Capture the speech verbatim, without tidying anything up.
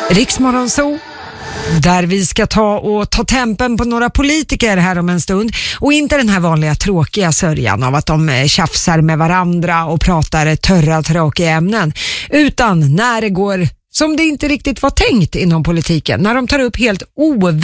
Riksmorgonzoo, där vi ska ta och ta tempen på några politiker här om en stund. Och inte den här vanliga tråkiga sörjan av att de tjafsar med varandra och pratar törra, tråkiga ämnen. Utan när det går som det inte riktigt var tänkt inom politiken. När de tar upp helt ovä